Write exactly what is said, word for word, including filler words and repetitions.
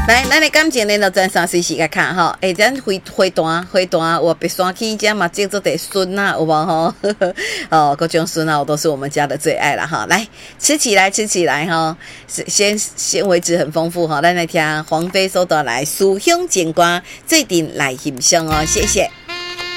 来，咱的感情联络专线随时来看哈。诶、欸，咱回回单回单，我别山起这嘛，这做得孙啊，有无吼？哦，各种孙啊，我都是我们家的最爱了哈。来吃起来，吃起来哈。先先维持很丰富哈。咱来听黄飞收到来书香情歌，最顶来欣赏哦，谢谢。